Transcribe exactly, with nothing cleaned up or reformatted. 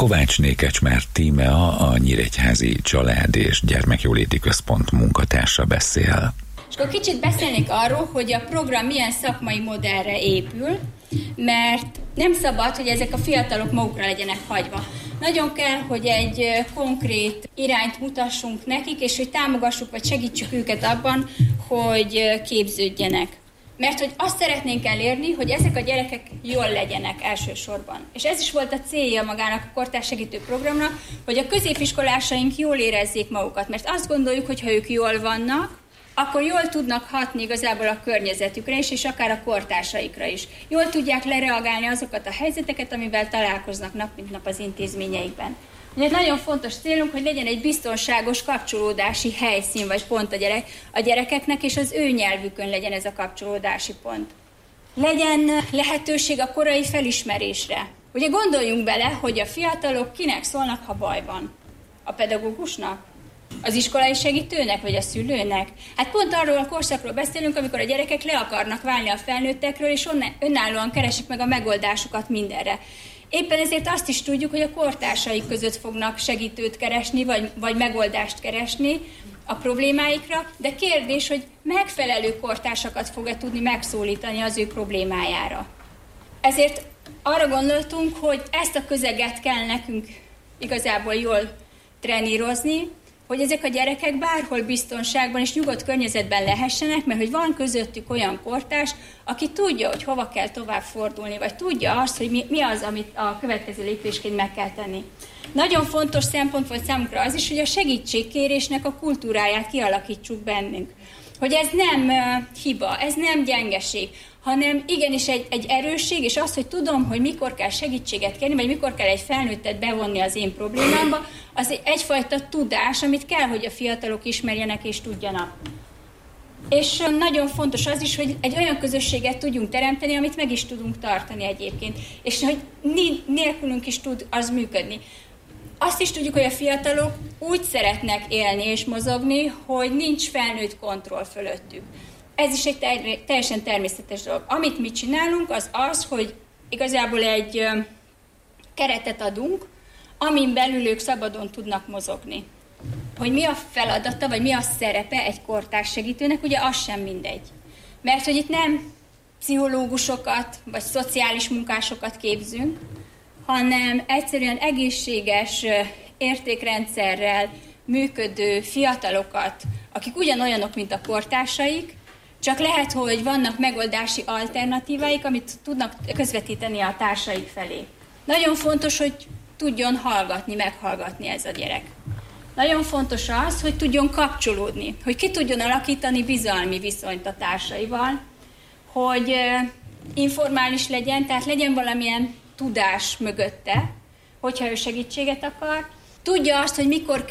Kovácsné Kecsmár Tímea, a Nyíregyházi Család és Gyermekjóléti Központ munkatársa beszél. És akkor kicsit beszélnék arról, hogy a program milyen szakmai modellre épül, mert nem szabad, hogy ezek a fiatalok magukra legyenek hagyva. Nagyon kell, hogy egy konkrét irányt mutassunk nekik, és hogy támogassuk vagy segítsük őket abban, hogy képződjenek. Mert hogy azt szeretnénk elérni, hogy ezek a gyerekek jól legyenek elsősorban. És ez is volt a célja magának a kortárs segítő programnak, hogy a középiskolásaink jól érezzék magukat. Mert azt gondoljuk, hogy ha ők jól vannak, akkor jól tudnak hatni igazából a környezetükre is, és akár a kortársaikra is. Jól tudják lereagálni azokat a helyzeteket, amivel találkoznak nap mint nap az intézményeikben. Ugye nagyon fontos célunk, hogy legyen egy biztonságos kapcsolódási helyszín vagy pont a, gyerek, a gyerekeknek, és az ő nyelvükön legyen ez a kapcsolódási pont. Legyen lehetőség a korai felismerésre. Ugye gondoljunk bele, hogy a fiatalok kinek szólnak, ha baj van? A pedagógusnak? Az iskolai segítőnek, vagy a szülőnek? Hát pont arról a korszakról beszélünk, amikor a gyerekek le akarnak válni a felnőttekről, és önállóan keresik meg a megoldásokat mindenre. Éppen ezért azt is tudjuk, hogy a kortársaik között fognak segítőt keresni, vagy, vagy megoldást keresni a problémáikra, de kérdés, hogy megfelelő kortársakat fog-e tudni megszólítani az ő problémájára. Ezért arra gondoltunk, hogy ezt a közeget kell nekünk igazából jól trenírozni, hogy ezek a gyerekek bárhol biztonságban és nyugodt környezetben lehessenek, mert hogy van közöttük olyan kortárs, aki tudja, hogy hova kell tovább fordulni, vagy tudja azt, hogy mi, mi az, amit a következő lépésként meg kell tenni. Nagyon fontos szempont volt számunkra az is, hogy a segítségkérésnek a kultúráját kialakítsuk bennünk. Hogy ez nem uh, hiba, ez nem gyengeség, hanem igenis egy, egy erősség, és az, hogy tudom, hogy mikor kell segítséget kérni, vagy mikor kell egy felnőttet bevonni az én problémámba, az egy, egyfajta tudás, amit kell, hogy a fiatalok ismerjenek és tudjanak. És nagyon fontos az is, hogy egy olyan közösséget tudjunk teremteni, amit meg is tudunk tartani egyébként, és hogy nélkülünk is tud az működni. Azt is tudjuk, hogy a fiatalok úgy szeretnek élni és mozogni, hogy nincs felnőtt kontroll fölöttük. Ez is egy ter- teljesen természetes dolog. Amit mi csinálunk, az az, hogy igazából egy ö, keretet adunk, amin belül ők szabadon tudnak mozogni. Hogy mi a feladata, vagy mi a szerepe egy kortárs segítőnek, ugye az sem mindegy. Mert hogy itt nem pszichológusokat, vagy szociális munkásokat képzünk, hanem egyszerűen egészséges értékrendszerrel működő fiatalokat, akik ugyanolyanok, mint a kortársaik, csak lehet, hogy vannak megoldási alternatíváik, amit tudnak közvetíteni a társaik felé. Nagyon fontos, hogy tudjon hallgatni, meghallgatni ez a gyerek. Nagyon fontos az, hogy tudjon kapcsolódni, hogy ki tudjon alakítani bizalmi viszonyt a társaival, hogy informális legyen, tehát legyen valamilyen tudás mögötte, hogyha ő segítséget akar. Tudja azt, hogy mikor